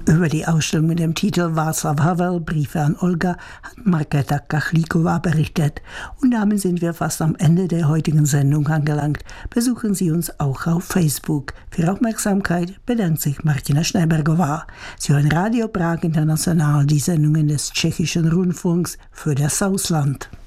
Über die Ausstellung mit dem Titel Václav Havel, Briefe an Olga, hat Markéta Kachlíková berichtet. Und damit sind wir fast am Ende der heutigen Sendung angelangt. Besuchen Sie uns auch auf Facebook. Für Aufmerksamkeit bedankt sich Martina Schneibergová. Sie hören Radio Prag International, die Sendungen des Tschechischen Rundfunks für das Ausland.